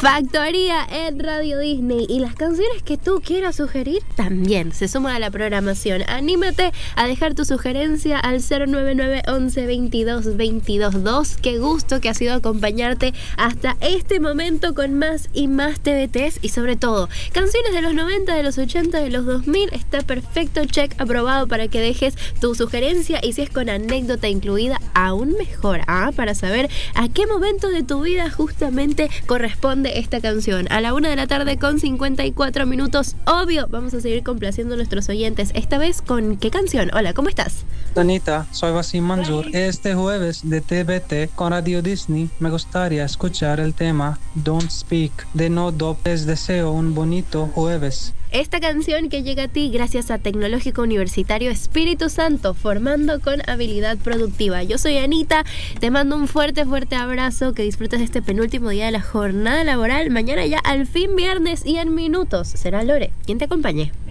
Factoría en Radio Disney, y las canciones que tú quieras sugerir también se suman a la programación. Anímate a dejar tu sugerencia al 099 11 22 22 2. Qué gusto que ha sido acompañarte hasta este momento con más y más TBTs, y sobre todo canciones de los 90, de los 80, de los 2000. Está perfecto, check aprobado para que dejes tu sugerencia, y si es con anécdota incluida, aún mejor, para saber a qué momento de tu vida justamente corresponde esta canción. A la 1:54 p.m, obvio, vamos a seguir complaciendo a nuestros oyentes, esta vez con ¿qué canción? Hola, ¿cómo estás? Anita, soy Wasim Manzur. Este jueves de TBT con Radio Disney me gustaría escuchar el tema Don't Speak de No Doubt. Les deseo un bonito jueves. Esta canción que llega a ti gracias a Tecnológico Universitario Espíritu Santo, formando con habilidad productiva. Yo soy Anita, te mando un fuerte abrazo, que disfrutes de este penúltimo día de la jornada laboral. Mañana ya al fin viernes, y en minutos será Lore quien te acompañe.